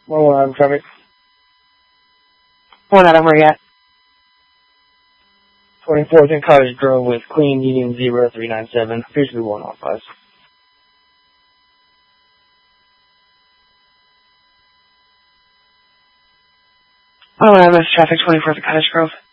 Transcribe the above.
1 traffic. 1 Adam, where you at? 24th and Cottage Grove with Queen Union 0397. Appears to be 1 off us. Oh, I missed traffic 24th and Cottage Grove.